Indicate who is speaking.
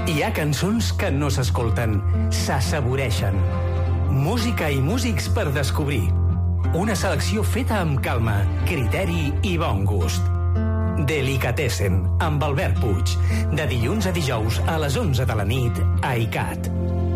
Speaker 1: Hi ha cançons que no s'escolten, s'assaboreixen. Música i músics per descobrir. Una selecció feta amb calma, criteri i bon gust. Delicatessen, amb Albert Puig. De dilluns a dijous a les 11 de la nit a ICAT.